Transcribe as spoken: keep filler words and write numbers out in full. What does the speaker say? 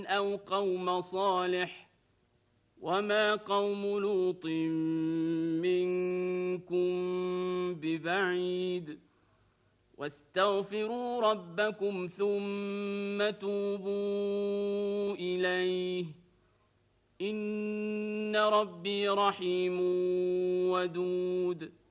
أو قوم صالح وما قوم لوط منكم ببعيد واستغفروا ربكم ثم توبوا إليه إن ربي رحيم ودود